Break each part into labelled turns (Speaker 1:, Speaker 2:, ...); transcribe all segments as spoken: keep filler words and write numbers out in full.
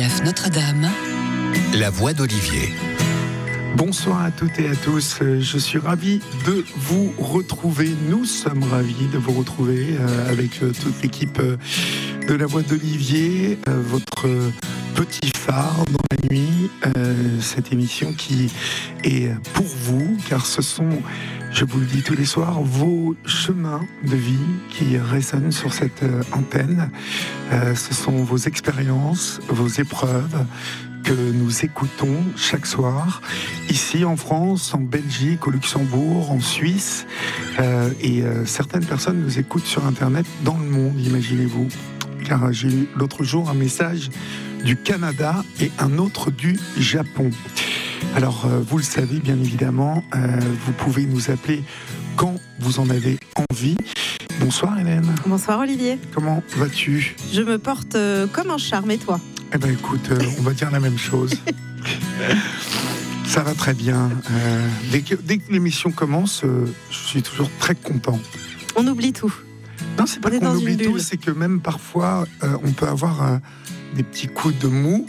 Speaker 1: F Notre-Dame, la voix d'Olivier.
Speaker 2: Bonsoir à toutes et à tous, je suis ravi de vous retrouver, nous sommes ravis de vous retrouver euh, avec euh, toute l'équipe euh, de la voix d'Olivier, euh, votre euh, petit phare dans la nuit, euh, cette émission qui est pour vous, car ce sont, je vous le dis tous les soirs, vos chemins de vie qui résonnent sur cette euh, antenne, euh, ce sont vos expériences, vos épreuves, que nous écoutons chaque soir, ici en France, en Belgique, au Luxembourg, en Suisse, euh, et euh, certaines personnes nous écoutent sur Internet dans le monde, imaginez-vous. Car j'ai eu l'autre jour un message du Canada et un autre du Japon. Alors, euh, vous le savez bien évidemment, euh, vous pouvez nous appeler quand vous en avez envie. Bonsoir Hélène.
Speaker 3: Bonsoir Olivier.
Speaker 2: Comment vas-tu ?
Speaker 3: Je me porte euh, comme un charme, et toi ?
Speaker 2: Eh bien écoute, euh, on va dire la même chose. Ça va très bien. Euh, dès, que, dès que l'émission commence, euh, je suis toujours très content.
Speaker 3: On oublie tout.
Speaker 2: Non, c'est pas
Speaker 3: on
Speaker 2: qu'on oublie tout, c'est que même parfois, euh, on peut avoir euh, des petits coups de mou.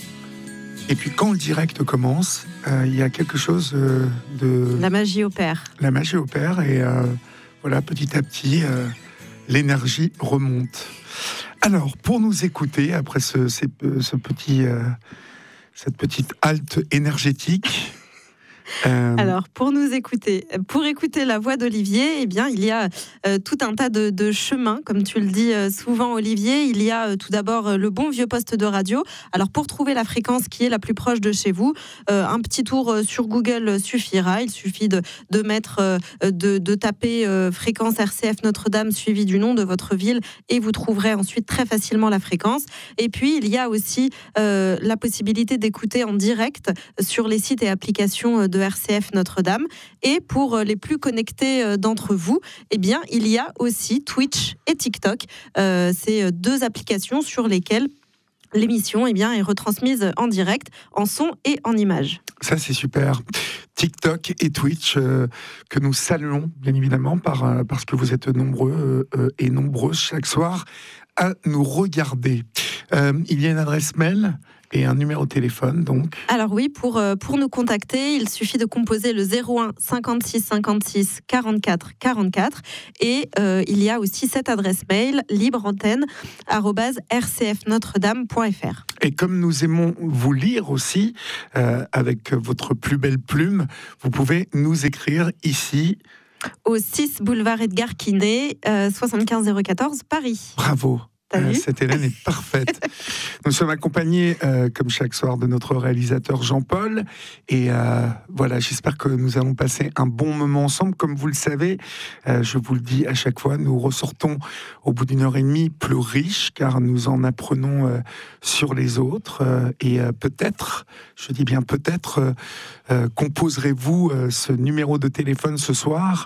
Speaker 2: Et puis quand le direct commence, euh, il y a quelque chose euh, de...
Speaker 3: La magie opère.
Speaker 2: La magie opère et euh, voilà, petit à petit, euh, l'énergie remonte. Alors, pour nous écouter, après ce, ce, ce petit, euh, cette petite halte énergétique...
Speaker 3: Euh... Alors, pour nous écouter, pour écouter la voix d'Olivier, eh bien, il y a euh, tout un tas de, de chemins, comme tu le dis euh, souvent, Olivier. Il y a euh, tout d'abord euh, le bon vieux poste de radio. Alors, pour trouver la fréquence qui est la plus proche de chez vous, euh, un petit tour euh, sur Google suffira. Il suffit de, de mettre, euh, de, de taper euh, fréquence R C F Notre-Dame suivi du nom de votre ville et vous trouverez ensuite très facilement la fréquence. Et puis, il y a aussi euh, la possibilité d'écouter en direct sur les sites et applications de R C F Notre-Dame. Et pour les plus connectés d'entre vous, eh bien, il y a aussi Twitch et TikTok. Euh, c'est deux applications sur lesquelles l'émission eh bien, est retransmise en direct, en son et en image.
Speaker 2: Ça, c'est super. TikTok et Twitch, euh, que nous saluons, bien évidemment, par, euh, parce que vous êtes nombreux euh, et nombreuses chaque soir à nous regarder. Euh, il y a une adresse mail et un numéro de téléphone, donc.
Speaker 3: Alors oui, pour, pour nous contacter, il suffit de composer le zéro un cinquante-six cinquante-six quarante-quatre quarante-quatre et euh, il y a aussi cette adresse mail libreantenne arobase r c f notre dame point f r.
Speaker 2: Et comme nous aimons vous lire aussi, euh, avec votre plus belle plume, vous pouvez nous écrire ici.
Speaker 3: Au six boulevard Edgar Quinet, euh, soixante-quinze zéro quatorze, Paris.
Speaker 2: Bravo. Euh, cette Hélène est parfaite. Nous sommes accompagnés, euh, comme chaque soir, de notre réalisateur Jean-Paul. Et euh, voilà, j'espère que nous allons passer un bon moment ensemble. Comme vous le savez, euh, je vous le dis à chaque fois, nous ressortons au bout d'une heure et demie plus riches, car nous en apprenons euh, sur les autres. Euh, et euh, peut-être, je dis bien peut-être, euh, euh, composerez-vous euh, ce numéro de téléphone ce soir,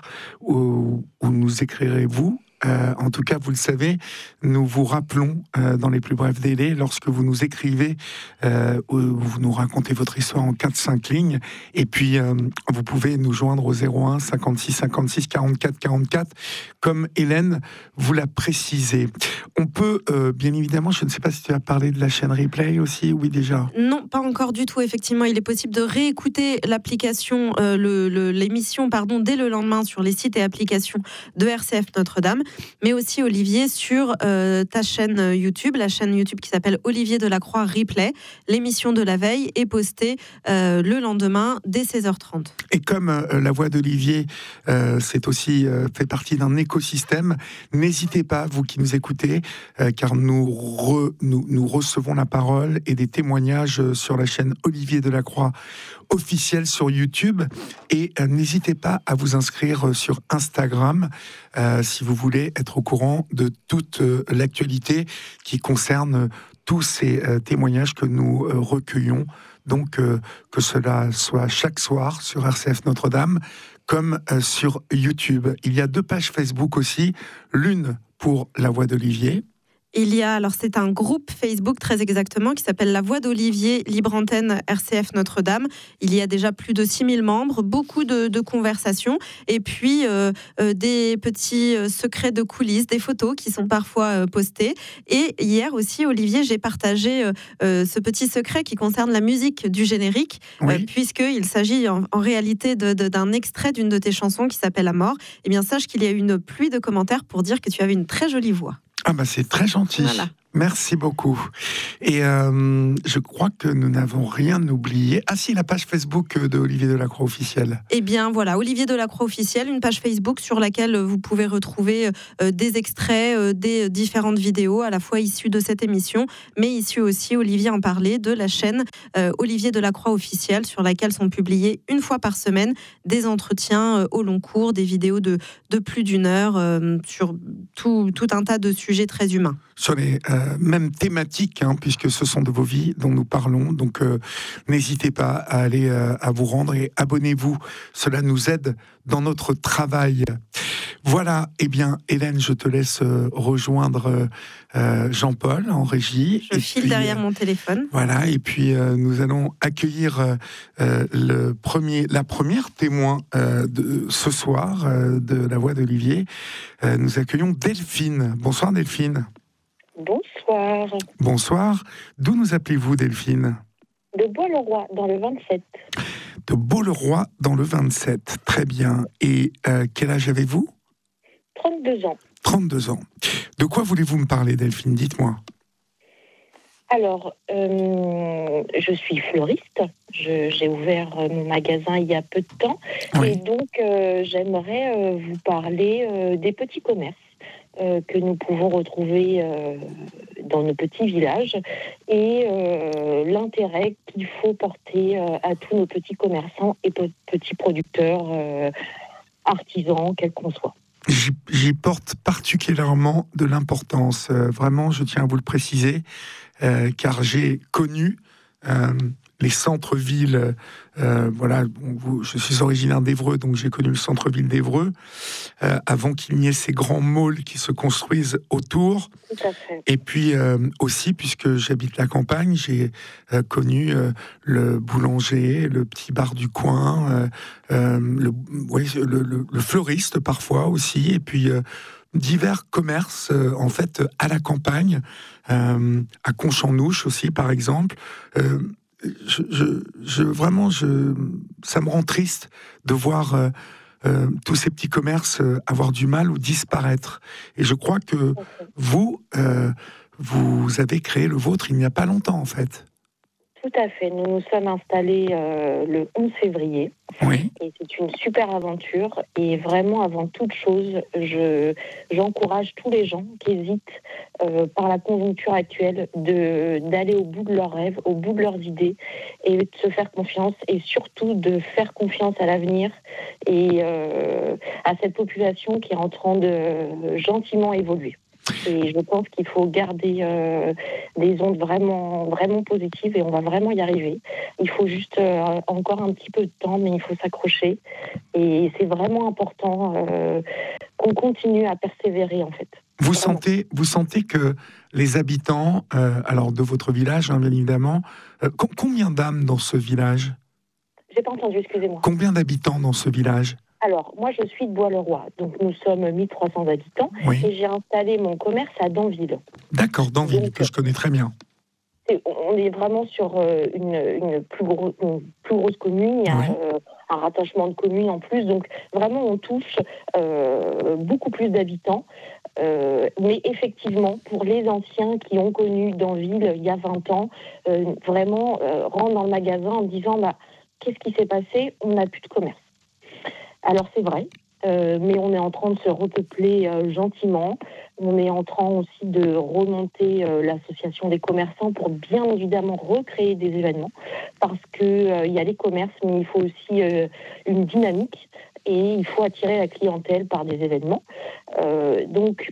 Speaker 2: où, où nous écrirez-vous. Euh, en tout cas, vous le savez, nous vous rappelons euh, dans les plus brefs délais, lorsque vous nous écrivez, euh, vous nous racontez votre histoire en quatre cinq lignes, et puis euh, vous pouvez nous joindre au zéro un cinquante-six cinquante-six quarante-quatre quarante-quatre, comme Hélène vous l'a précisé. On peut, euh, bien évidemment, je ne sais pas si tu as parlé de la chaîne Replay aussi, oui déjà.
Speaker 3: Non, pas encore du tout, effectivement. Il est possible de réécouter l'application, euh, le, le, l'émission pardon, dès le lendemain sur les sites et applications de R C F Notre-Dame. Mais aussi, Olivier, sur euh, ta chaîne YouTube, la chaîne YouTube qui s'appelle Olivier Delacroix Replay. L'émission de la veille est postée euh, le lendemain dès seize heures trente.
Speaker 2: Et comme euh, la voix d'Olivier, euh, c'est aussi euh, fait partie d'un écosystème, n'hésitez pas, vous qui nous écoutez, euh, car nous, re, nous, nous recevons la parole et des témoignages sur la chaîne Olivier Delacroix officielle sur YouTube. Et euh, n'hésitez pas à vous inscrire sur Instagram euh, si vous voulez être au courant de toute euh, l'actualité qui concerne tous ces euh, témoignages que nous euh, recueillons. Donc, euh, que cela soit chaque soir sur R C F Notre-Dame, comme euh, sur YouTube. Il y a deux pages Facebook aussi, l'une pour La Voix d'Olivier.
Speaker 3: Il y a, alors c'est un groupe Facebook très exactement qui s'appelle La Voix d'Olivier, Libre Antenne R C F Notre-Dame. Il y a déjà plus de six mille membres, beaucoup de, de conversations et puis euh, euh, des petits secrets de coulisses, des photos qui sont parfois euh, postées. Et hier aussi, Olivier, j'ai partagé euh, euh, ce petit secret qui concerne la musique du générique, oui. euh, puisqu'il s'agit en, en réalité de, de, d'un extrait d'une de tes chansons qui s'appelle « À mort ». Eh bien, sache qu'il y a eu une pluie de commentaires pour dire que tu avais une très jolie voix.
Speaker 2: Ah bah c'est très gentil. Voilà. Merci beaucoup. Et euh, je crois que nous n'avons rien oublié. Ah si, la page Facebook de Olivier Delacroix officiel.
Speaker 3: Eh bien voilà, Olivier Delacroix officiel, une page Facebook sur laquelle vous pouvez retrouver euh, des extraits, euh, des différentes vidéos, à la fois issues de cette émission, mais issues aussi, Olivier en parlait, de la chaîne euh, Olivier Delacroix officiel, sur laquelle sont publiés une fois par semaine des entretiens euh, au long cours, des vidéos de, de plus d'une heure euh, sur tout, tout un tas de sujets très humains.
Speaker 2: Sur les euh, mêmes thématiques, hein, puisque ce sont de vos vies dont nous parlons. Donc, euh, n'hésitez pas à aller euh, à vous rendre et abonnez-vous. Cela nous aide dans notre travail. Voilà, eh bien, Hélène, je te laisse euh, rejoindre euh, Jean-Paul en régie.
Speaker 3: Je file puis, derrière euh, mon téléphone.
Speaker 2: Voilà, et puis euh, nous allons accueillir euh, le premier, la première témoin euh, de ce soir euh, de La Voix d'Olivier. Euh, nous accueillons Delphine. Bonsoir Delphine.
Speaker 4: Bonsoir.
Speaker 2: Bonsoir. D'où nous appelez-vous, Delphine ?
Speaker 4: De Bois-le-Roi, dans le vingt-sept.
Speaker 2: De Bois-le-Roi, dans le vingt-sept. Très bien. Et euh, quel âge avez-vous ?
Speaker 4: trente-deux ans.
Speaker 2: trente-deux ans. De quoi voulez-vous me parler, Delphine ? Dites-moi.
Speaker 4: Alors, euh, je suis fleuriste. Je, j'ai ouvert mon magasin il y a peu de temps. Oui. Et donc, euh, j'aimerais euh, vous parler euh, des petits commerces euh, que nous pouvons retrouver euh, dans nos petits villages et euh, l'intérêt qu'il faut porter euh, à tous nos petits commerçants et pe- petits producteurs, euh, artisans, quels qu'on soit.
Speaker 2: J'y, j'y porte particulièrement de l'importance. Euh, vraiment, je tiens à vous le préciser, euh, car j'ai connu euh, les centres-villes. Euh, voilà, bon, je suis originaire d'Évreux, donc j'ai connu le centre-ville d'Évreux, euh, avant qu'il n'y ait ces grands malls qui se construisent autour.
Speaker 4: Tout à fait.
Speaker 2: Et puis euh, aussi, puisque j'habite la campagne, j'ai euh, connu euh, le boulanger, le petit bar du coin, euh, euh, le, ouais, le, le, le fleuriste parfois aussi, et puis euh, divers commerces euh, en fait à la campagne, euh, à Conchamnouche aussi par exemple. Euh, je, je, je, vraiment, je, ça me rend triste de voir euh, euh, tous ces petits commerces euh, avoir du mal ou disparaître. Et je crois que vous, euh, vous avez créé le vôtre il n'y a pas longtemps en fait.
Speaker 4: Tout à fait. Nous nous sommes installés euh, le onze février.
Speaker 2: Oui.
Speaker 4: Et c'est une super aventure. Et vraiment, avant toute chose, je, j'encourage tous les gens qui hésitent, euh, par la conjoncture actuelle, de, d'aller au bout de leurs rêves, au bout de leurs idées, et de se faire confiance, et surtout de faire confiance à l'avenir et euh, à cette population qui est en train de gentiment évoluer. Et je pense qu'il faut garder euh, des ondes vraiment, vraiment positives et on va vraiment y arriver. Il faut juste euh, encore un petit peu de temps, mais il faut s'accrocher. Et c'est vraiment important euh, qu'on continue à persévérer, en fait.
Speaker 2: Vous
Speaker 4: vraiment.
Speaker 2: sentez, vous sentez que les habitants, euh, alors de votre village, hein, bien évidemment, euh, co- combien d'âmes dans ce village ?
Speaker 4: J'ai pas entendu, excusez-moi.
Speaker 2: Combien d'habitants dans ce village ?
Speaker 4: Alors, moi, je suis de Bois-le-Roi, donc nous sommes mille trois cents habitants, oui. Et j'ai installé mon commerce à Danville.
Speaker 2: D'accord, Danville, donc, que je connais très bien.
Speaker 4: C'est, on est vraiment sur une, une, plus, gros, une plus grosse commune, il y a oui. euh, un rattachement de communes en plus, donc vraiment on touche euh, beaucoup plus d'habitants. Euh, mais effectivement, pour les anciens qui ont connu Danville il y a vingt ans, euh, vraiment euh, rentrent dans le magasin en disant bah, « qu'est-ce qui s'est passé ? On n'a plus de commerce ». Alors c'est vrai, euh, mais on est en train de se repeupler euh, gentiment. On est en train aussi de remonter euh, l'association des commerçants pour bien évidemment recréer des événements. Parce qu'il euh, y a les commerces, mais il faut aussi euh, une dynamique et il faut attirer la clientèle par des événements. Euh, donc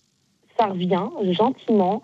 Speaker 4: ça revient gentiment.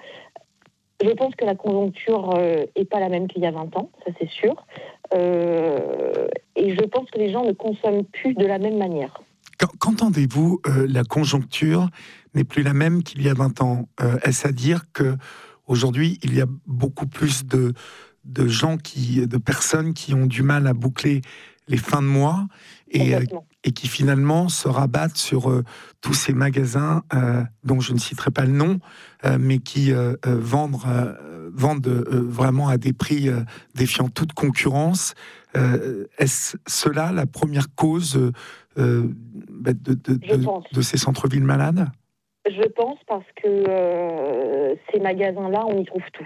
Speaker 4: Je pense que la conjoncture n'est euh, pas la même qu'il y a vingt ans, ça c'est sûr. Euh, et je pense que les gens ne consomment plus de la même manière.
Speaker 2: Qu'entendez-vous, euh, la conjoncture n'est plus la même qu'il y a vingt ans. Euh, est-ce à dire qu'aujourd'hui, il y a beaucoup plus de, de gens, qui, de personnes qui ont du mal à boucler les fins de mois et, euh, et qui finalement se rabattent sur euh, tous ces magasins euh, dont je ne citerai pas le nom, euh, mais qui euh, euh, vendent, euh, vendent euh, vraiment à des prix euh, défiant toute concurrence. Euh, est-ce cela la première cause euh, de, de, de, de, de ces centres-villes malades ?
Speaker 4: Je pense parce que euh, ces magasins-là, on y trouve tout.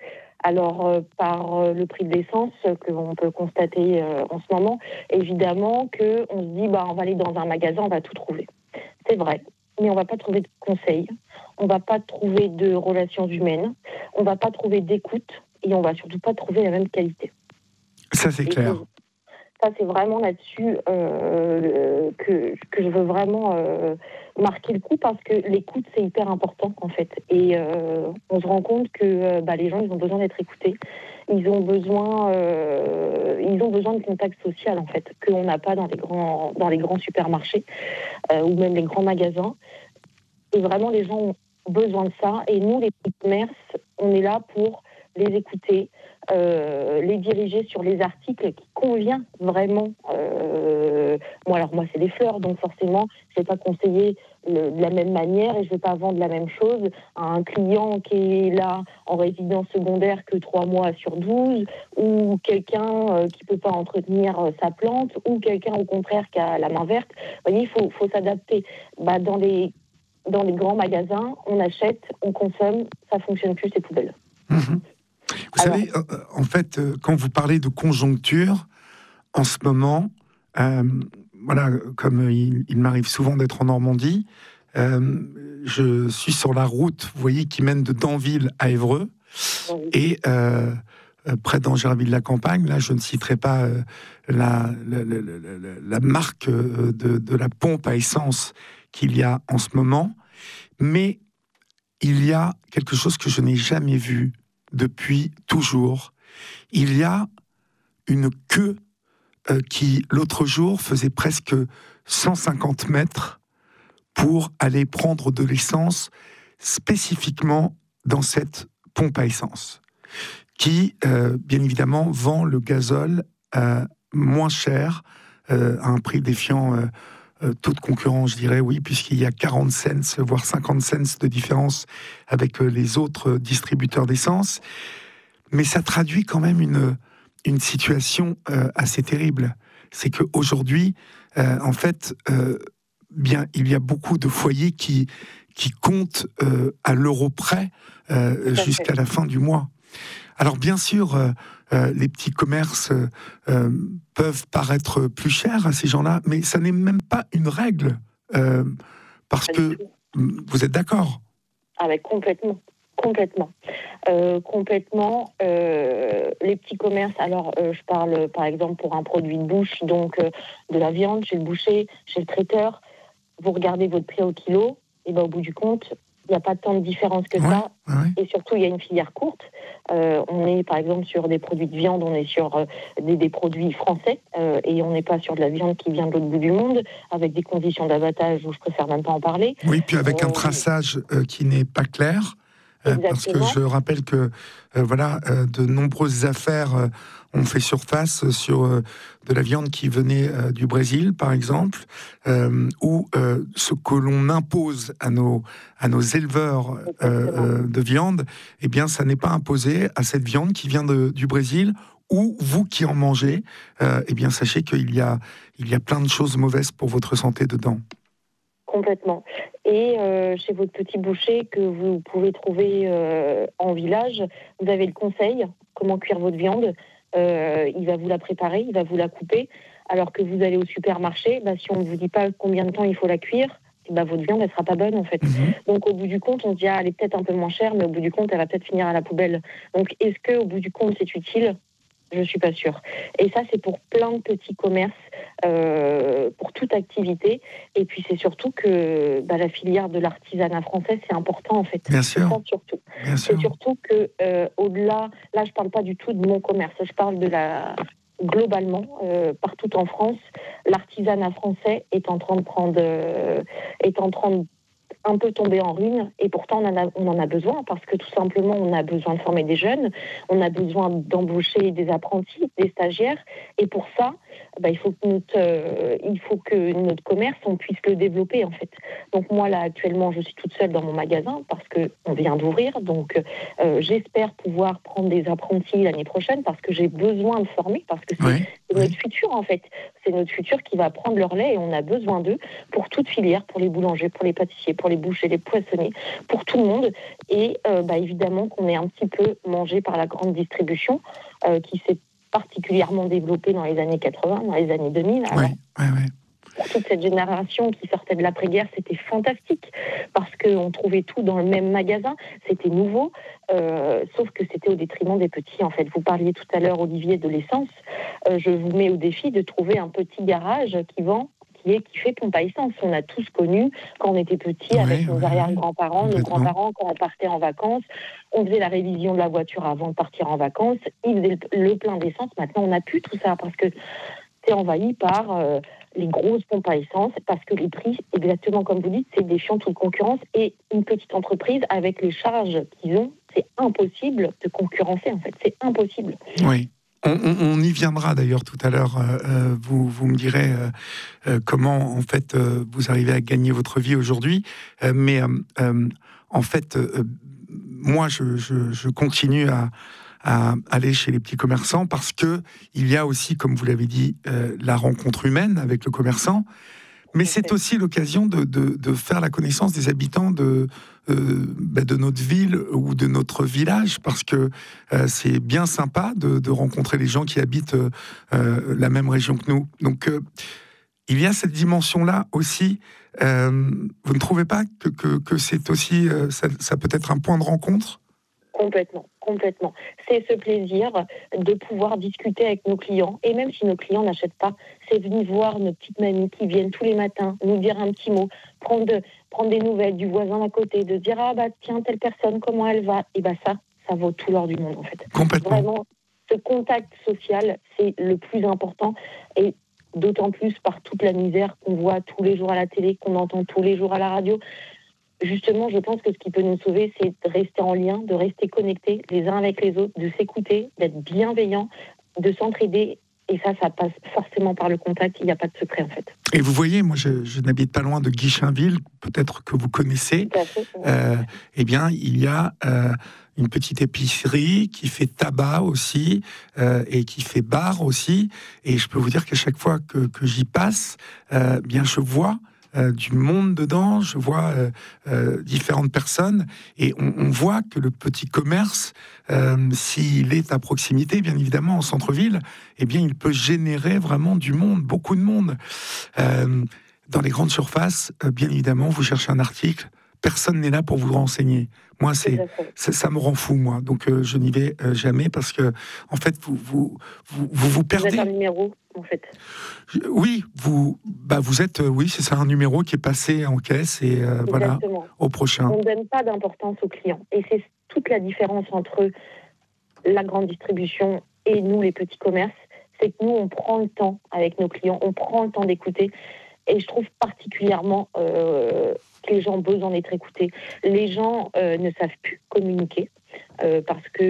Speaker 4: Alors, euh, par euh, le prix de l'essence que l'on peut constater euh, en ce moment, évidemment qu'on se dit, bah, on va aller dans un magasin, on va tout trouver. C'est vrai, mais on ne va pas trouver de conseils, on ne va pas trouver de relations humaines, on ne va pas trouver d'écoute et on ne va surtout pas trouver la même qualité.
Speaker 2: Ça, c'est clair.
Speaker 4: Ça, c'est vraiment là-dessus euh, que, que je veux vraiment euh, marquer le coup, parce que l'écoute, c'est hyper important, en fait. Et euh, on se rend compte que euh, bah, les gens, ils ont besoin d'être écoutés. Ils ont besoin, euh, ils ont besoin de contact social, en fait, qu'on n'a pas dans les grands, dans les grands supermarchés euh, ou même les grands magasins. Et vraiment, les gens ont besoin de ça. Et nous, les petits commerces, on est là pour les écouter, euh, les diriger sur les articles qui conviennent vraiment. Euh, moi, alors moi, c'est des fleurs, donc forcément, je ne vais pas conseiller le, de la même manière et je ne vais pas vendre la même chose à un client qui est là en résidence secondaire que trois mois sur douze, ou quelqu'un euh, qui ne peut pas entretenir euh, sa plante, ou quelqu'un au contraire qui a la main verte. Vous voyez, il faut, faut s'adapter. Bah, dans les, dans les grands magasins, on achète, on consomme, ça ne fonctionne plus, ces poubelles.
Speaker 2: Mmh. Vous Alors, savez, euh, en fait, euh, quand vous parlez de conjoncture, en ce moment, euh, voilà, comme il, il m'arrive souvent d'être en Normandie, euh, je suis sur la route, vous voyez, qui mène de Danville à Évreux, oui. et euh, euh, près d'Angéraville-la-Campagne, là, je ne citerai pas euh, la, la, la, la, la marque de, de la pompe à essence qu'il y a en ce moment, mais il y a quelque chose que je n'ai jamais vu depuis toujours. Il y a une queue euh, qui, l'autre jour, faisait presque cent cinquante mètres pour aller prendre de l'essence spécifiquement dans cette pompe à essence, qui, euh, bien évidemment, vend le gazole euh, moins cher, euh, à un prix défiant euh, euh, toute concurrence, je dirais, oui, puisqu'il y a quarante cents, voire cinquante cents de différence avec euh, les autres distributeurs d'essence. Mais ça traduit quand même une, une situation euh, assez terrible. C'est qu'aujourd'hui, euh, en fait, euh, bien, il y a beaucoup de foyers qui, qui comptent euh, à l'euro près euh, jusqu'à la fin du mois. Alors bien sûr, euh, euh, les petits commerces euh, peuvent paraître plus chers à ces gens-là, mais ça n'est même pas une règle, euh, parce que vous êtes d'accord ?
Speaker 4: Ah mais complètement, complètement, euh, complètement. Euh, les petits commerces. Alors, euh, je parle par exemple pour un produit de bouche, donc euh, de la viande chez le boucher, chez le traiteur. Vous regardez votre prix au kilo, et ben au bout du compte, il n'y a pas tant de différence que
Speaker 2: ouais,
Speaker 4: ça.
Speaker 2: Ouais.
Speaker 4: Et surtout, il y a une filière courte. Euh, on est, par exemple, sur des produits de viande, on est sur euh, des, des produits français, euh, et on n'est pas sur de la viande qui vient de l'autre bout du monde, avec des conditions d'abattage où je préfère même pas en parler.
Speaker 2: Oui, puis avec
Speaker 4: euh,
Speaker 2: un traçage euh, qui n'est pas clair. Euh, parce que je rappelle que euh, voilà, euh, de nombreuses affaires euh, ont fait surface sur euh, de la viande qui venait euh, du Brésil, par exemple, euh, où euh, ce que l'on impose à nos, à nos éleveurs euh, euh, de viande, eh bien, ça n'est pas imposé à cette viande qui vient de, du Brésil, ou vous qui en mangez, euh, eh bien, sachez qu'il y a, il y a plein de choses mauvaises pour votre santé dedans.
Speaker 4: Complètement. Et euh, chez votre petit boucher que vous pouvez trouver euh, en village, vous avez le conseil, comment cuire votre viande. Euh, il va vous la préparer, il va vous la couper. Alors que vous allez au supermarché, bah, si on ne vous dit pas combien de temps il faut la cuire, bah, votre viande, elle ne sera pas bonne, en fait. Mmh. Donc, au bout du compte, on se dit, ah, elle est peut-être un peu moins chère, mais au bout du compte, elle va peut-être finir à la poubelle. Donc, est-ce qu'au bout du compte, c'est utile ? Je ne suis pas sûre. Et ça, c'est pour plein de petits commerces, euh, pour toute activité. Et puis, c'est surtout que bah, la filière de l'artisanat français, c'est important, en fait.
Speaker 2: Bien sûr.
Speaker 4: C'est ça, surtout.
Speaker 2: Bien
Speaker 4: c'est
Speaker 2: sûr.
Speaker 4: surtout que, euh, au-delà, là, je ne parle pas du tout de mon commerce, je parle de la, globalement, euh, partout en France, l'artisanat français est en train de prendre, euh, est en train de un peu tomber en ruine, et pourtant on en, a, on en a besoin, parce que tout simplement on a besoin de former des jeunes, on a besoin d'embaucher des apprentis, des stagiaires, et pour ça, bah, il faut que notre, euh, il faut que notre commerce, on puisse le développer en fait. Donc moi là actuellement je suis toute seule dans mon magasin parce que on vient d'ouvrir, donc euh, j'espère pouvoir prendre des apprentis l'année prochaine parce que j'ai besoin de former, parce que c'est,
Speaker 2: Oui,
Speaker 4: c'est
Speaker 2: oui.
Speaker 4: notre futur en fait, c'est notre futur qui va prendre leur lait, et on a besoin d'eux pour toute filière, pour les boulangers, pour les pâtissiers, pour les bouchers, les poissonniers, pour tout le monde. Et euh, bah, évidemment qu'on est un petit peu mangé par la grande distribution euh, qui s'est particulièrement développée dans les années quatre-vingts, dans les années deux mille. Alors,
Speaker 2: Oui, oui, oui.
Speaker 4: pour toute cette génération qui sortait de l'après-guerre, c'était fantastique parce qu'on trouvait tout dans le même magasin, c'était nouveau, euh, sauf que c'était au détriment des petits. En fait, vous parliez tout à l'heure, Olivier, de l'essence. Euh, je vous mets au défi de trouver un petit garage qui vend qui est qui fait pompe à essence. On a tous connu quand on était petit,
Speaker 2: Oui,
Speaker 4: avec nos
Speaker 2: oui,
Speaker 4: arrière-grands-parents, nos
Speaker 2: complètement.
Speaker 4: grands-parents, quand on partait en vacances, on faisait la révision de la voiture avant de partir en vacances, ils faisaient le plein d'essence. Maintenant, on n'a plus tout ça parce que c'est envahi par euh, les grosses pompes à essence, parce que les prix, exactement comme vous dites, c'est défiant toute concurrence, et une petite entreprise, avec les charges qu'ils ont, c'est impossible de concurrencer, en fait, c'est impossible.
Speaker 2: Oui. On, on, on y viendra d'ailleurs tout à l'heure. Euh, vous, vous me direz euh, euh, comment en fait euh, vous arrivez à gagner votre vie aujourd'hui. Euh, mais euh, euh, en fait, euh, moi, je, je, je continue à, à aller chez les petits commerçants parce que il y a aussi, comme vous l'avez dit, euh, la rencontre humaine avec le commerçant. Mais c'est aussi l'occasion de, de, de faire la connaissance des habitants de, euh, bah de notre ville ou de notre village, parce que euh, c'est bien sympa de, de rencontrer les gens qui habitent euh, la même région que nous. Donc, euh, il y a cette dimension-là aussi. Euh, vous ne trouvez pas que, que, que c'est aussi, euh, ça, ça peut être un point de rencontre ?
Speaker 4: Complètement, complètement. C'est ce plaisir de pouvoir discuter avec nos clients. Et même si nos clients n'achètent pas, c'est venir voir nos petites mamies qui viennent tous les matins nous dire un petit mot, prendre, de, prendre des nouvelles du voisin d'à côté, de dire « Ah bah tiens, telle personne, comment elle va ?» Et bah ça, ça vaut tout l'or du monde en fait.
Speaker 2: Complètement.
Speaker 4: Vraiment, ce contact social, c'est le plus important. Et d'autant plus par toute la misère qu'on voit tous les jours à la télé, qu'on entend tous les jours à la radio. Justement, je pense que ce qui peut nous sauver, c'est de rester en lien, de rester connectés les uns avec les autres, de s'écouter, d'être bienveillants, de s'entraider. Et ça, ça passe forcément par le contact. Il n'y a pas de secret, en fait.
Speaker 2: Et vous voyez, moi, je, je n'habite pas loin de Guichainville, peut-être que vous connaissez.
Speaker 4: Tout à fait.
Speaker 2: Euh, eh bien, il y a euh, une petite épicerie qui fait tabac aussi euh, et qui fait bar aussi. Et je peux vous dire qu'à chaque fois que, que j'y passe, euh, bien, je vois Euh, du monde dedans, je vois euh, euh, différentes personnes, et on, on voit que le petit commerce, euh, s'il est à proximité, bien évidemment, en centre-ville, eh bien, il peut générer vraiment du monde, beaucoup de monde. Euh, dans les grandes surfaces, euh, bien évidemment, vous cherchez un article, personne n'est là pour vous renseigner. Moi, c'est, c'est ça me rend fou, moi. Donc, euh, je n'y vais euh, jamais parce que, en fait, vous vous vous vous, vous perdez.
Speaker 4: Vous êtes un numéro, en fait.
Speaker 2: Oui, vous, bah vous êtes, euh, oui, c'est ça, un numéro qui est passé en caisse et euh, voilà, au prochain.
Speaker 4: On ne donne pas d'importance aux clients, et c'est toute la différence entre la grande distribution et nous, les petits commerces, c'est que nous, on prend le temps avec nos clients, on prend le temps d'écouter. Et je trouve particulièrement euh, que les gens ont besoin d'être écoutés. Les gens euh, ne savent plus communiquer euh, parce que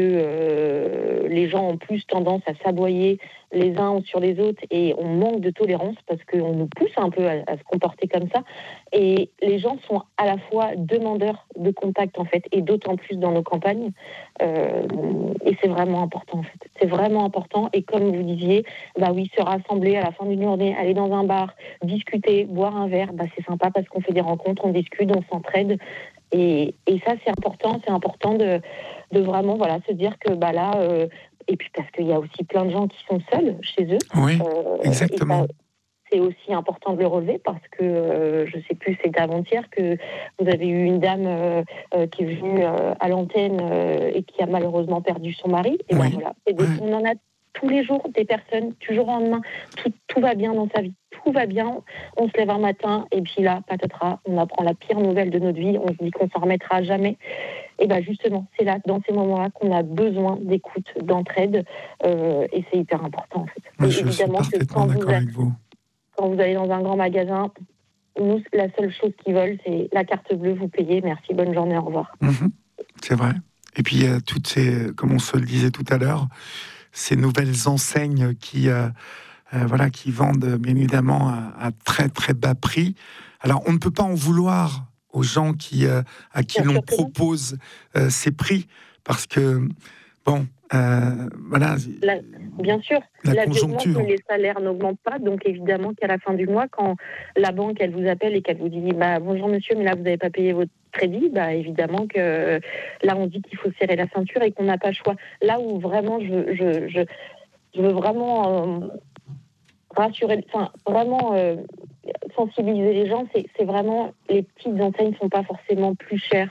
Speaker 4: euh, les gens ont plus tendance à s'aboyer les uns sur les autres, et on manque de tolérance parce qu'on nous pousse un peu à, à se comporter comme ça. Et les gens sont à la fois demandeurs de contact, en fait, et d'autant plus dans nos campagnes. Euh, et c'est vraiment important, en fait. C'est vraiment important. Et comme vous disiez, bah oui, se rassembler à la fin d'une journée, aller dans un bar, discuter, boire un verre, bah c'est sympa parce qu'on fait des rencontres, on discute, on s'entraide. Et, et ça, c'est important. C'est important de, de vraiment voilà, se dire que bah là... Euh, et puis parce qu'il y a aussi plein de gens qui sont seuls chez eux.
Speaker 2: Oui, euh, exactement.
Speaker 4: Ça, c'est aussi important de le relever parce que, euh, je ne sais plus, c'est avant-hier que vous avez eu une dame euh, euh, qui est venue euh, à l'antenne euh, et qui a malheureusement perdu son mari. Et
Speaker 2: oui.
Speaker 4: ben voilà. Et des, oui. On en a tous les jours des personnes, du jour au lendemain, tout, tout va bien dans sa vie. Tout va bien, on se lève un matin et puis là, patatras, on apprend la pire nouvelle de notre vie, on se dit qu'on s'en remettra jamais. Et bien justement, c'est là, dans ces moments-là, qu'on a besoin d'écoute, d'entraide, euh, et c'est hyper important en fait.
Speaker 2: Moi,
Speaker 4: et
Speaker 2: je
Speaker 4: évidemment
Speaker 2: suis parfaitement
Speaker 4: que quand
Speaker 2: d'accord
Speaker 4: vous,
Speaker 2: avec vous.
Speaker 4: Quand vous allez dans un grand magasin, nous, la seule chose qu'ils veulent, c'est la carte bleue, vous payez, merci, bonne journée, au revoir.
Speaker 2: Mmh, c'est vrai. Et puis, il y a toutes ces, comme on se le disait tout à l'heure, ces nouvelles enseignes qui, euh, euh, voilà, qui vendent bien évidemment à, à très très bas prix. Alors, on ne peut pas en vouloir aux gens qui, euh, à qui
Speaker 4: Bien
Speaker 2: l'on
Speaker 4: sûr que non.
Speaker 2: propose euh, ces prix, parce que, bon, euh, voilà,
Speaker 4: La- bien sûr,
Speaker 2: la
Speaker 4: la vie
Speaker 2: conjoncture.
Speaker 4: augmente, mais les salaires n'augmentent pas. Donc évidemment qu'à la fin du mois, quand la banque elle vous appelle et qu'elle vous dit bah, bonjour monsieur, mais là vous n'avez pas payé votre crédit, bah, évidemment que euh, là on dit qu'il faut serrer la ceinture et qu'on n'a pas le choix. Là où vraiment je, je, je, je veux vraiment euh, rassurer, enfin vraiment euh, sensibiliser les gens, c'est, c'est vraiment les petites enseignes ne sont pas forcément plus chères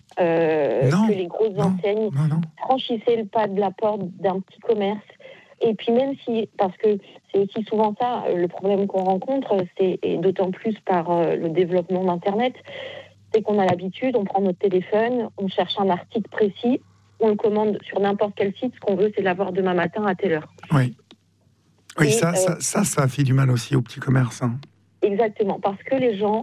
Speaker 4: euh,
Speaker 2: Non,
Speaker 4: que les grosses
Speaker 2: non,
Speaker 4: enseignes.
Speaker 2: non, non.
Speaker 4: Franchissez le pas de la porte d'un petit commerce. Et puis même si, parce que c'est aussi souvent ça, le problème qu'on rencontre, c'est, et d'autant plus par euh, le développement d'Internet, c'est qu'on a l'habitude, on prend notre téléphone, on cherche un article précis, on le commande sur n'importe quel site, ce qu'on veut c'est l'avoir demain matin à telle heure.
Speaker 2: Oui, oui,
Speaker 4: Et,
Speaker 2: ça,
Speaker 4: euh,
Speaker 2: ça, ça, ça fait du mal aussi aux petits commerces. Hein.
Speaker 4: Exactement, parce que les gens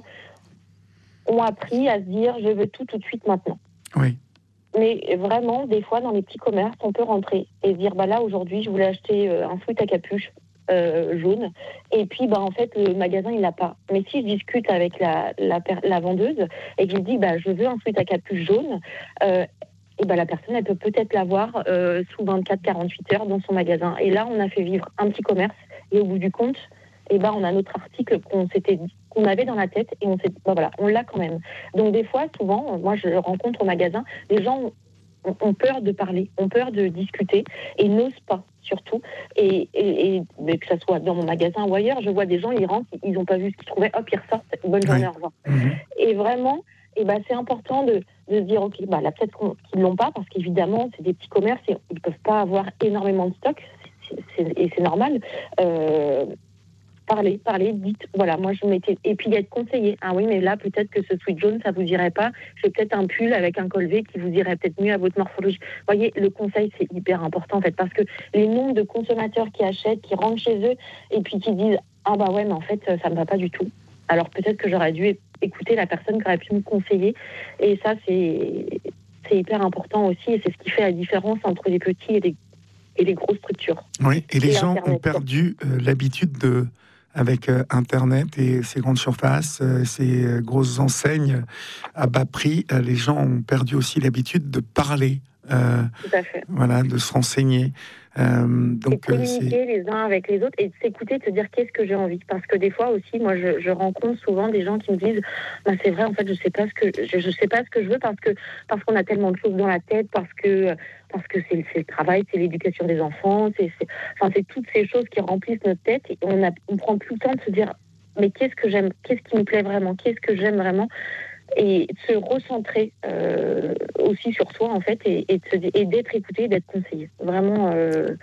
Speaker 4: ont appris à se dire je veux tout tout de suite maintenant.
Speaker 2: Oui.
Speaker 4: Mais vraiment, des fois, dans les petits commerces, on peut rentrer et se dire, bah là, aujourd'hui, je voulais acheter euh, un sweat à capuche euh, jaune. Et puis, bah, en fait, le magasin, il l'a pas. Mais si je discute avec la, la, la vendeuse et que je lui dis, bah, je veux un sweat à capuche jaune, euh, et bah, la personne, elle peut peut-être l'avoir euh, sous vingt-quatre à quarante-huit heures dans son magasin. Et là, on a fait vivre un petit commerce. Et au bout du compte, et bah, on a notre article qu'on s'était dit, qu'on avait dans la tête et on s'est dit, bah voilà, on l'a quand même. Donc des fois, souvent, moi je rencontre au magasin, les gens ont, ont peur de parler, ont peur de discuter et n'osent pas surtout. Et, et, et que ça soit dans mon magasin ou ailleurs, je vois des gens, ils rentrent, ils n'ont pas vu ce qu'ils trouvaient, hop, ils ressortent, bonne journée,
Speaker 2: Oui.
Speaker 4: au revoir.
Speaker 2: Mmh.
Speaker 4: Et vraiment, et bah, c'est important de, de se dire, ok, bah, là peut-être qu'ils ne l'ont pas, parce qu'évidemment, c'est des petits commerces et ils ne peuvent pas avoir énormément de stock, c'est, c'est, et c'est normal. Euh, Parlez, parlez, dites, voilà, moi je m'étais... Et puis être conseillé. Ah oui, mais là, peut-être que ce sweat jaune, ça vous irait pas. J'ai peut-être un pull avec un col V qui vous irait peut-être mieux à votre morphologie. Vous voyez, le conseil, c'est hyper important, en fait, parce que les nombres de consommateurs qui achètent, qui rentrent chez eux, et puis qui disent, ah bah ouais, mais en fait, ça me va pas du tout. Alors peut-être que j'aurais dû écouter la personne qui aurait pu me conseiller. Et ça, c'est, c'est hyper important aussi, et c'est ce qui fait la différence entre les petits et les, et les grosses structures.
Speaker 2: Oui, et les
Speaker 4: Et
Speaker 2: gens
Speaker 4: Internet,
Speaker 2: ont perdu euh, l'habitude de... avec euh, Internet et ces grandes surfaces, euh, ces euh, grosses enseignes à bas prix, euh, les gens ont perdu aussi l'habitude de parler, euh,
Speaker 4: Tout à fait.
Speaker 2: voilà, de se renseigner. Euh, donc,
Speaker 4: et de communiquer
Speaker 2: euh,
Speaker 4: les uns avec les autres et de s'écouter, de se dire qu'est-ce que j'ai envie. Parce que des fois aussi, moi, je, je rencontre souvent des gens qui me disent bah, c'est vrai, en fait, je sais pas ce que je, je sais pas ce que je veux parce que parce qu'on a tellement de choses dans la tête, parce que parce que c'est, c'est le travail, c'est l'éducation des enfants, c'est, c'est enfin c'est toutes ces choses qui remplissent notre tête et on a on prend plus le temps de se dire mais qu'est-ce que j'aime, qu'est-ce qui me plaît vraiment, qu'est-ce que j'aime vraiment. Et de se recentrer euh, aussi sur soi, en fait, et, et, de se, et d'être écouté, d'être conseillé. Vraiment. Euh,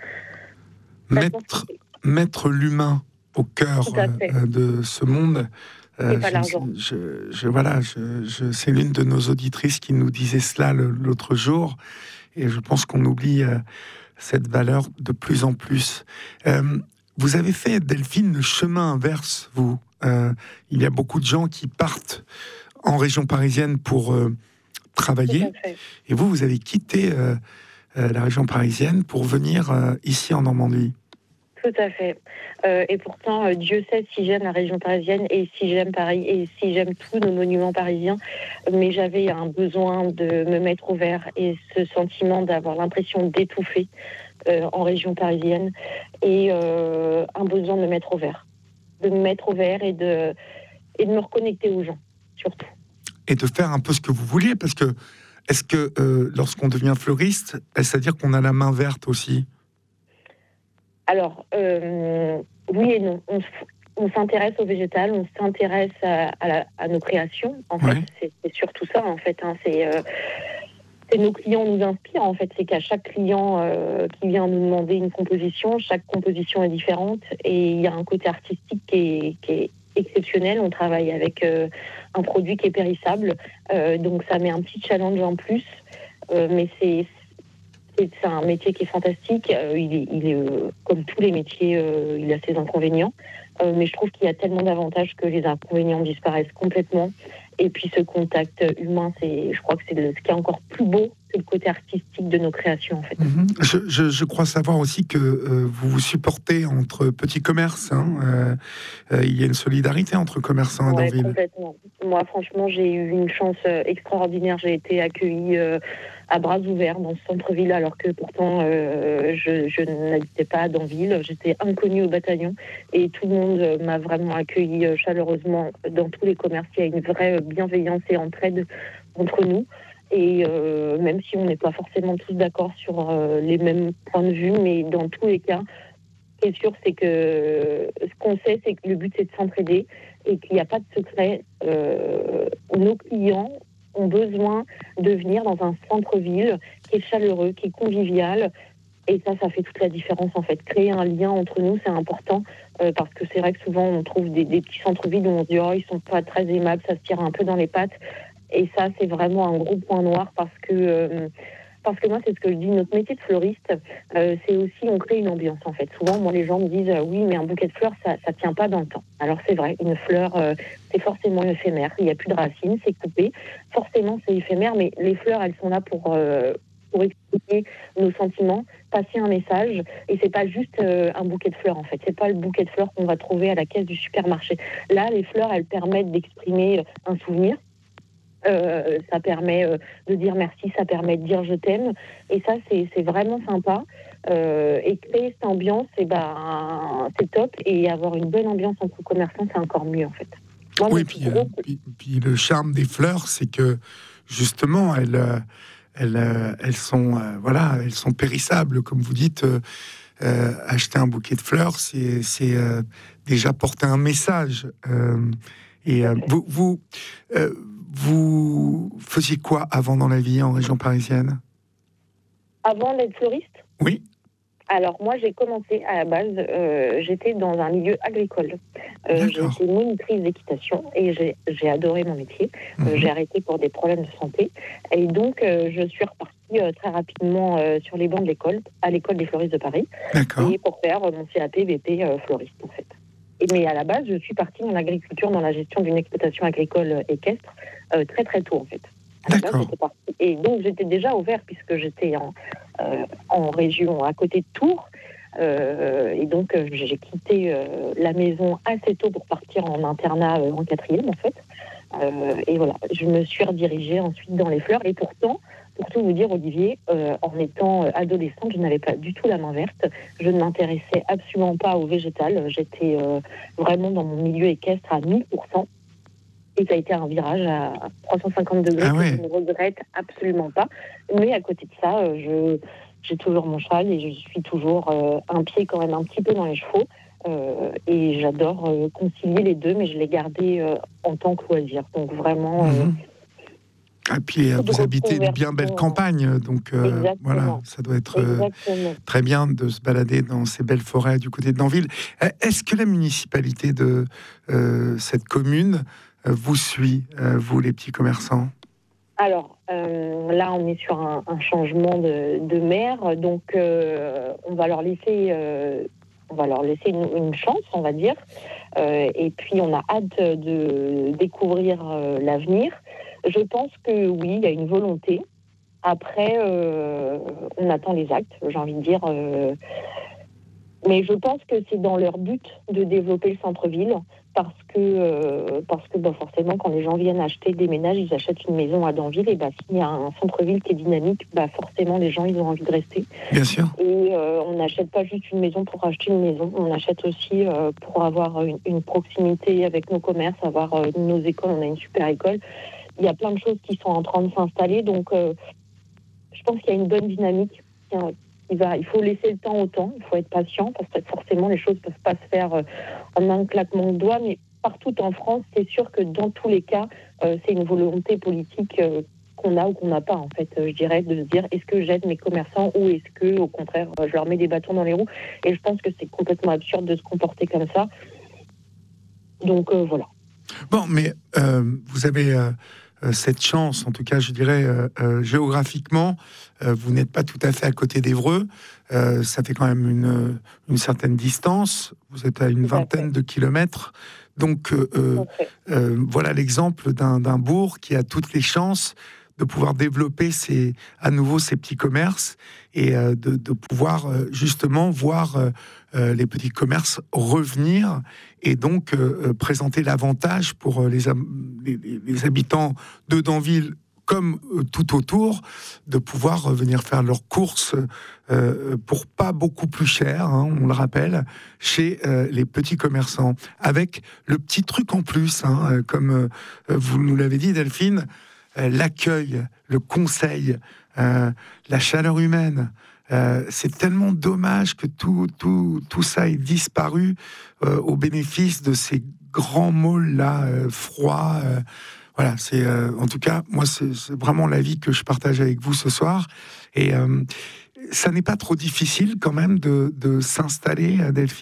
Speaker 2: mettre, mettre l'humain au cœur euh, de ce monde.
Speaker 4: Euh, pas l'argent.
Speaker 2: Je, je, voilà, je, je, c'est l'une de nos auditrices qui nous disait cela le, l'autre jour. Et je pense qu'on oublie euh, cette valeur de plus en plus. Euh, vous avez fait, Delphine, le chemin inverse, vous. Euh, il y a beaucoup de gens qui partent en région parisienne pour euh, travailler. Et vous, vous avez quitté euh, euh, la région parisienne pour venir euh, ici en Normandie.
Speaker 4: Tout à fait. Euh, et pourtant, euh, Dieu sait si j'aime la région parisienne et si j'aime Paris et si j'aime tous nos monuments parisiens. Mais j'avais un besoin de me mettre au vert et ce sentiment d'avoir l'impression d'étouffer euh, en région parisienne et euh, un besoin de me mettre au vert. De me mettre au vert et de, et de me reconnecter aux gens, surtout.
Speaker 2: Et de faire un peu ce que vous vouliez, parce que est-ce que euh, lorsqu'on devient fleuriste, est-ce à dire qu'on a la main verte aussi ?
Speaker 4: Alors, euh, oui et non. On, on s'intéresse au végétal, on s'intéresse à, à, la, à nos créations. En fait, ouais. c'est, c'est surtout ça. En fait, hein, c'est, euh, c'est nos clients nous inspirent. En fait, c'est qu'à chaque client euh, qui vient nous demander une composition, chaque composition est différente et il y a un côté artistique qui est, qui est exceptionnel. On travaille avec euh, un produit qui est périssable, euh, donc ça met un petit challenge en plus. euh, mais c'est, c'est, c'est un métier qui est fantastique. Euh, il est, il est euh, comme tous les métiers, euh, il a ses inconvénients. Euh, mais je trouve qu'il y a tellement d'avantages que les inconvénients disparaissent complètement. Et puis ce contact humain, c'est, je crois que c'est le, ce qui est encore plus beau que le côté artistique de nos créations, en fait.
Speaker 2: Mmh. Je, je, je crois savoir aussi que euh, vous vous supportez entre petits commerces. Hein, euh, euh, il y a une solidarité entre commerçants à
Speaker 4: Ouais,
Speaker 2: Danville.
Speaker 4: complètement. Moi, franchement, j'ai eu une chance extraordinaire. J'ai été accueillie euh, à bras ouverts dans ce centre-ville, alors que pourtant, euh, je, je n'habitais pas à Danville. J'étais inconnue au bataillon et tout le monde m'a vraiment accueillie chaleureusement dans tous les commerces. Il y a une vraie bienveillance et entraide entre nous. Et euh, même si on n'est pas forcément tous d'accord sur euh, les mêmes points de vue, mais dans tous les cas, ce qui est sûr, c'est que ce qu'on sait, c'est que le but, c'est de s'entraider et qu'il n'y a pas de secret. Euh, nos clients ont besoin de venir dans un centre-ville qui est chaleureux, qui est convivial. Et ça, ça fait toute la différence, en fait. Créer un lien entre nous, c'est important, euh, parce que c'est vrai que souvent, on trouve des, des petits centres-villes où on se dit « Oh, ils sont pas très aimables, ça se tire un peu dans les pattes ». Et ça, c'est vraiment un gros point noir, parce que... Euh, Parce que moi, c'est ce que je dis, notre métier de fleuriste, euh, c'est aussi, on crée une ambiance, en fait. Souvent, moi, les gens me disent, euh, oui, mais un bouquet de fleurs, ça ne tient pas dans le temps. Alors, c'est vrai, une fleur, euh, c'est forcément éphémère. Il n'y a plus de racines, c'est coupé. Forcément, c'est éphémère, mais les fleurs, elles sont là pour, euh, pour expliquer nos sentiments, passer un message. Et c'est pas juste euh, un bouquet de fleurs, en fait. C'est pas le bouquet de fleurs qu'on va trouver à la caisse du supermarché. Là, les fleurs, elles permettent d'exprimer un souvenir. Euh, ça permet euh, de dire merci, ça permet de dire je t'aime, et ça c'est, c'est vraiment sympa. Euh, et créer cette ambiance, et ben, c'est top, et avoir une bonne ambiance entre commerçants, c'est encore mieux en fait. Moi,
Speaker 2: oui, puis, gros... euh, puis, puis le charme des fleurs, c'est que justement elles, elles, elles sont, euh, voilà, elles sont périssables, comme vous dites. Euh, euh, acheter un bouquet de fleurs, c'est, c'est euh, déjà porter un message. Euh, et euh, vous, vous euh, Vous faisiez quoi avant dans la vie en région parisienne ?
Speaker 4: Avant d'être fleuriste ?
Speaker 2: Oui.
Speaker 4: Alors moi j'ai commencé à la base, euh, j'étais dans un milieu agricole. Euh, j'ai été monitrice d'équitation et j'ai, j'ai adoré mon métier. Mmh. Euh, j'ai arrêté pour des problèmes de santé. Et donc euh, je suis repartie euh, très rapidement euh, sur les bancs de l'école, à l'école des fleuristes de Paris.
Speaker 2: D'accord. Et
Speaker 4: pour faire euh, mon C A P B P euh, fleuriste en fait. Et, mais à la base, je suis partie dans l'agriculture, dans la gestion d'une exploitation agricole équestre, euh, très très tôt en fait. À
Speaker 2: D'accord.
Speaker 4: Base, j'étais partie. Et donc j'étais déjà au vert puisque j'étais en, euh, en région à côté de Tours. Euh, et donc euh, j'ai quitté euh, la maison assez tôt pour partir en internat euh, en quatrième en fait. Euh, et voilà, je me suis redirigée ensuite dans les fleurs. Et pourtant, pour tout vous dire, Olivier, euh, en étant adolescente, je n'avais pas du tout la main verte. Je ne m'intéressais absolument pas au végétal. J'étais euh, vraiment dans mon milieu équestre à mille pour cent. Et ça a été un virage à trois cent cinquante degrés ah ouais. que je ne regrette absolument pas. Mais à côté de ça, euh, je, j'ai toujours mon cheval et je suis toujours euh, un pied quand même un petit peu dans les chevaux. Euh, et j'adore euh, concilier les deux, mais je l'ai gardé euh, en tant que loisir. Donc vraiment... Euh,
Speaker 2: mmh. Et puis euh, vous habitez une bien belle campagne, donc euh, voilà, ça doit être euh, très bien de se balader dans ces belles forêts du côté de Danville. Est-ce que la municipalité de euh, cette commune euh, vous suit, euh, vous les petits commerçants ?
Speaker 4: Alors euh, là, on est sur un, un changement de, de maire, donc euh, on va leur laisser, euh, on va leur laisser une, une chance, on va dire. Euh, et puis on a hâte de découvrir euh, l'avenir. Je pense que oui, il y a une volonté. Après, euh, on attend les actes, j'ai envie de dire. Euh, mais je pense que c'est dans leur but de développer le centre-ville, parce que, euh, parce que bah, forcément, quand les gens viennent acheter des ménages, ils achètent une maison à Danville, et bah, s'il y a un centre-ville qui est dynamique, bah, forcément, les gens, ils ont envie de rester.
Speaker 2: Bien sûr.
Speaker 4: Et euh, on n'achète pas juste une maison pour acheter une maison, on achète aussi euh, pour avoir une, une proximité avec nos commerces, avoir euh, nos écoles, on a une super école. Il y a plein de choses qui sont en train de s'installer, donc euh, je pense qu'il y a une bonne dynamique. Il, va, il faut laisser le temps au temps, il faut être patient, parce que forcément les choses ne peuvent pas se faire euh, en un claquement de doigts, mais partout en France, c'est sûr que dans tous les cas, euh, c'est une volonté politique euh, qu'on a ou qu'on n'a pas, en fait, euh, je dirais, de se dire est-ce que j'aide mes commerçants ou est-ce que, au contraire, euh, je leur mets des bâtons dans les roues. Et je pense que c'est complètement absurde de se comporter comme ça. Donc euh, voilà.
Speaker 2: Bon, mais euh, vous avez... Euh... cette chance, en tout cas, je dirais, euh, euh, géographiquement, euh, vous n'êtes pas tout à fait à côté d'Évreux. Euh, ça fait quand même une, une certaine distance. Vous êtes à une vingtaine de kilomètres. Donc, euh, euh, euh, voilà l'exemple d'un, d'un bourg qui a toutes les chances de pouvoir développer ses, à nouveau ses petits commerces et euh, de, de pouvoir euh, justement voir euh, euh, les petits commerces revenir et donc euh, présenter l'avantage pour euh, les, les, les habitants de Danville comme euh, tout autour, de pouvoir euh, venir faire leurs courses euh, pour pas beaucoup plus cher, hein, on le rappelle, chez euh, les petits commerçants. Avec le petit truc en plus, hein, euh, comme euh, vous nous l'avez dit Delphine, euh, l'accueil, le conseil, euh, la chaleur humaine. Euh, c'est tellement dommage que tout, tout, tout ça ait disparu euh, au bénéfice de ces grands malls-là, euh, froids. Euh, voilà, c'est euh, en tout cas, moi, c'est, c'est vraiment l'avis que je partage avec vous ce soir. Et euh, ça n'est pas trop difficile quand même de, de s'installer, Delphine ?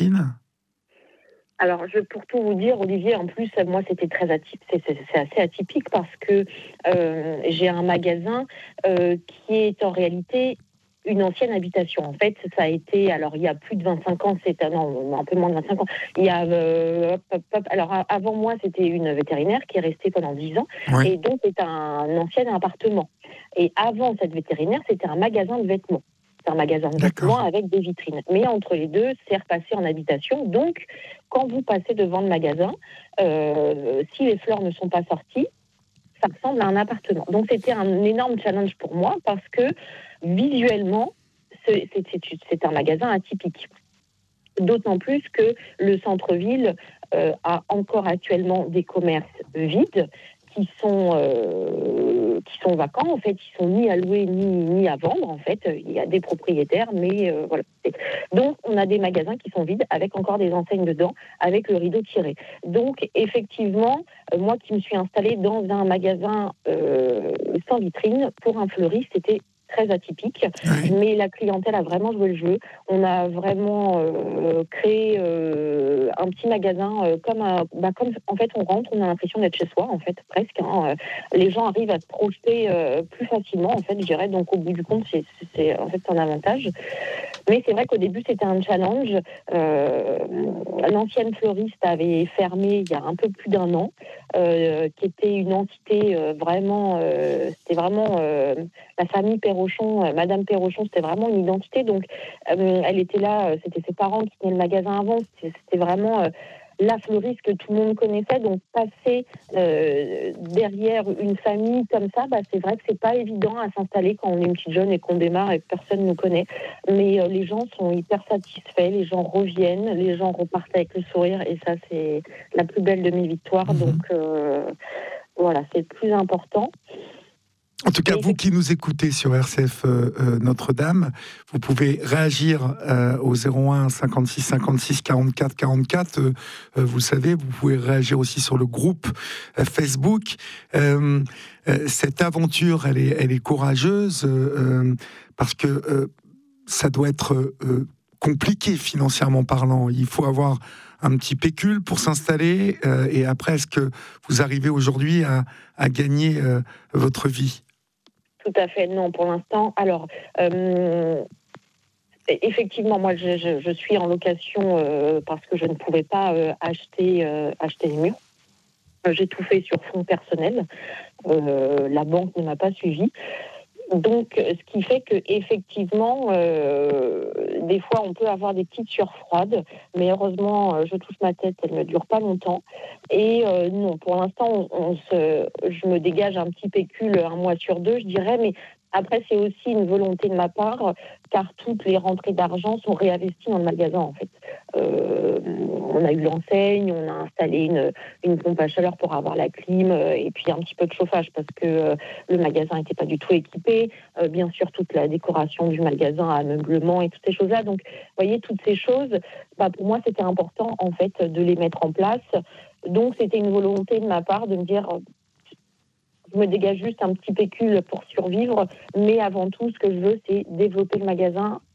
Speaker 4: Alors, je, pour tout vous dire, Olivier, en plus, moi, c'était très atypique, c'est, c'est, c'est assez atypique parce que euh, j'ai un magasin euh, qui est en réalité une ancienne habitation. En fait, ça a été, alors il y a plus de vingt-cinq ans, c'est non, un peu moins de vingt-cinq ans. Il y a, euh, hop, hop, hop, alors avant moi, c'était une vétérinaire qui est restée pendant dix ans, oui. Et donc c'est un ancien appartement. Et avant cette vétérinaire, c'était un magasin de vêtements. C'est un magasin de vêtements avec des vitrines. Mais entre les deux, c'est repassé en habitation. Donc, quand vous passez devant le magasin, euh, si les fleurs ne sont pas sorties, ça ressemble à un appartement. Donc, c'était un énorme challenge pour moi parce que, visuellement, c'est, c'est, c'est, c'est un magasin atypique. D'autant plus que le centre-ville euh, a encore actuellement des commerces vides qui sont, euh, qui sont vacants, en fait, ils sont ni à louer ni, ni à vendre, en fait. Il y a des propriétaires, mais euh, voilà. Donc, on a des magasins qui sont vides, avec encore des enseignes dedans, avec le rideau tiré. Donc, effectivement, euh, moi qui me suis installée dans un magasin euh, sans vitrine, pour un fleuriste, c'était très atypique, oui. Mais la clientèle a vraiment joué le jeu. On a vraiment euh, créé euh, un petit magasin euh, comme, un, bah, comme en fait on rentre, on a l'impression d'être chez soi en fait presque. Hein. Les gens arrivent à se projeter euh, plus facilement en fait, je dirais. Donc au bout du compte, c'est, c'est en fait un avantage. Mais c'est vrai qu'au début c'était un challenge. Euh, l'ancienne fleuriste avait fermé il y a un peu plus d'un an, euh, qui était une entité euh, vraiment, euh, c'était vraiment euh, la famille Perrochon, euh, Madame Perrochon, c'était vraiment une identité. Donc, euh, elle était là, c'était ses parents qui tenaient le magasin avant. C'était, c'était vraiment euh, la fleuriste que tout le monde connaissait. Donc, passer euh, derrière une famille comme ça, bah, c'est vrai que c'est pas évident à s'installer quand on est une petite jeune et qu'on démarre et que personne nous connaît. Mais euh, les gens sont hyper satisfaits, les gens reviennent, les gens repartent avec le sourire. Et ça, c'est la plus belle de mes victoires. Mmh. Donc, euh, voilà, c'est le plus important.
Speaker 2: En tout cas, vous qui nous écoutez sur R C F euh, euh, Notre-Dame, vous pouvez réagir euh, au zéro un cinquante-six cinquante-six quarante-quatre quarante-quatre. Euh, euh, vous le savez, vous pouvez réagir aussi sur le groupe euh, Facebook. Euh, euh, cette aventure, elle est, elle est courageuse euh, parce que euh, ça doit être euh, compliqué financièrement parlant. Il faut avoir un petit pécule pour s'installer euh, et après, est-ce que vous arrivez aujourd'hui à, à gagner euh, votre vie ?
Speaker 4: Tout à fait, non, pour l'instant. Alors, euh, effectivement, moi, je, je, je suis en location euh, parce que je ne pouvais pas euh, acheter, euh, acheter les murs. J'ai tout fait sur fonds personnels. Euh, la banque ne m'a pas suivi. Donc, ce qui fait que effectivement, euh, des fois, on peut avoir des petites sueurs froides, mais heureusement, je touche ma tête, elle ne dure pas longtemps. Et euh, non, pour l'instant, on, on se, je me dégage un petit pécule un mois sur deux, je dirais, mais après, c'est aussi une volonté de ma part, car toutes les rentrées d'argent sont réinvesties dans le magasin, en fait. Euh, on a eu l'enseigne, on a installé une, une pompe à chaleur pour avoir la clim, euh, et puis un petit peu de chauffage, parce que euh, le magasin n'était pas du tout équipé. Euh, bien sûr, toute la décoration du magasin, ameublement et toutes ces choses-là. Donc, vous voyez, toutes ces choses, bah, pour moi, c'était important, en fait, de les mettre en place. Donc, c'était une volonté de ma part de me dire... Je me dégage juste un petit pécule pour survivre, mais avant tout, ce que je veux, c'est développer le magasin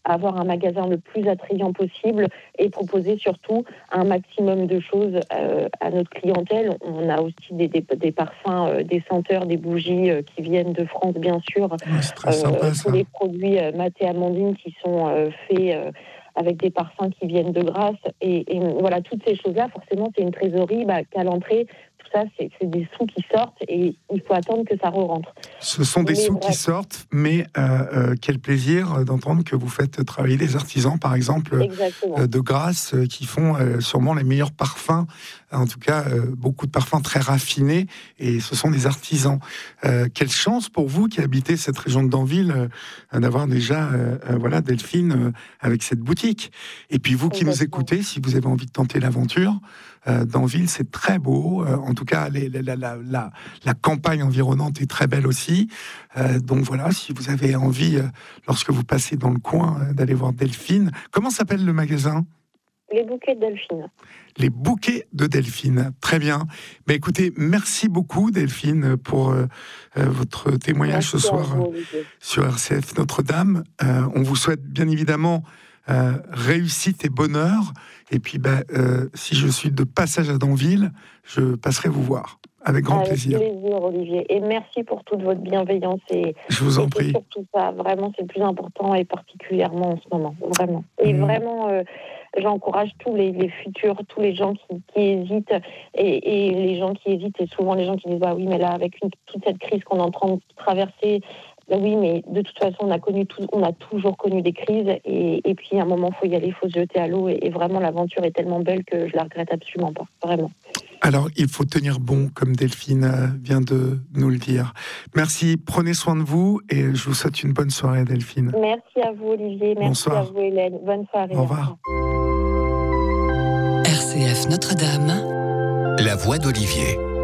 Speaker 4: avoir un magasin le plus attrayant possible et proposer surtout un maximum de choses euh, à notre clientèle. On a aussi des, des, des parfums, euh, des senteurs, des bougies euh, qui viennent de France, bien sûr.
Speaker 2: Ouais, c'est très sympa,
Speaker 4: euh,
Speaker 2: ça.
Speaker 4: Tous les produits euh, Mat et Amandine qui sont euh, faits euh, avec des parfums qui viennent de Grasse. Et, et voilà, toutes ces choses-là, forcément, c'est une trésorerie bah, qu'à l'entrée, tout ça, c'est, c'est des sous qui sortent et il faut attendre que ça re-rentre.
Speaker 2: Ce sont des
Speaker 4: Mais
Speaker 2: sous
Speaker 4: bref.
Speaker 2: qui sortent, mais euh, euh, quel plaisir d'entendre que vous faites travailler des artisans, par exemple,
Speaker 4: Exactement.
Speaker 2: euh, de Grasse, euh, qui font euh, sûrement les meilleurs parfums, en tout cas euh, beaucoup de parfums très raffinés, et ce sont des artisans. Euh, quelle chance pour vous qui habitez cette région de Danville euh, d'avoir déjà, euh, euh, voilà, Delphine euh, avec cette boutique. Et puis vous qui nous
Speaker 4: Exactement.
Speaker 2: écoutez, si vous avez envie de tenter l'aventure, euh, Danville, c'est très beau. Euh, en tout cas, les, la, la, la, la campagne environnante est très belle aussi. Euh, donc voilà, si vous avez envie, euh, lorsque vous passez dans le coin, euh, d'aller voir Delphine. Comment s'appelle le magasin ?
Speaker 4: Les bouquets de Delphine.
Speaker 2: Les bouquets de Delphine. Très bien. Mais écoutez, merci beaucoup Delphine pour euh, euh, votre témoignage
Speaker 4: Merci
Speaker 2: ce soir
Speaker 4: vous,
Speaker 2: euh, sur R C F Notre-Dame. Euh, on vous souhaite bien évidemment euh, réussite et bonheur. Et puis, bah, euh, si je suis de passage à Danville, je passerai vous voir. Avec grand
Speaker 4: Avec
Speaker 2: plaisir.
Speaker 4: plaisir, Olivier. Et merci pour toute votre bienveillance. Et,
Speaker 2: Je vous en
Speaker 4: et
Speaker 2: prie.
Speaker 4: c'est surtout ça, vraiment, c'est le plus important et particulièrement en ce moment. Vraiment. Et
Speaker 2: Mmh.
Speaker 4: vraiment, euh, j'encourage tous les, les futurs, tous les gens qui, qui hésitent. Et, et les gens qui hésitent, et souvent les gens qui disent bah oui, mais là, avec une, toute cette crise qu'on est en train de traverser, bah oui, mais de toute façon, on a, connu tout, on a toujours connu des crises. Et, et puis, à un moment, il faut y aller, il faut se jeter à l'eau. Et, et vraiment, l'aventure est tellement belle que je la regrette absolument pas. Vraiment.
Speaker 2: Alors, il faut tenir bon, comme Delphine vient de nous le dire. Merci, prenez soin de vous et je vous souhaite une bonne soirée, Delphine.
Speaker 4: Merci à vous, Olivier. Merci
Speaker 2: Bonsoir.
Speaker 4: à vous, Hélène. Bonne soirée.
Speaker 2: Au revoir.
Speaker 1: R C F Notre-Dame, la voix d'Olivier.